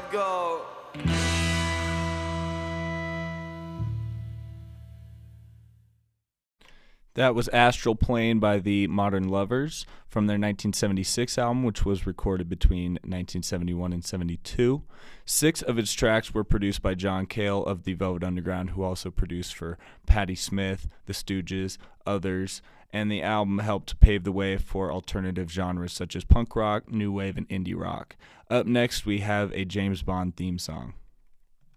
God go. That was Astral Plane by the Modern Lovers from their 1976 album, which was recorded between 1971 and 72. 6 of its tracks were produced by John Cale of the Velvet Underground, who also produced for Patti Smith, The Stooges, others, and the album helped pave the way for alternative genres such as punk rock, new wave, and indie rock. Up next, we have a James Bond theme song.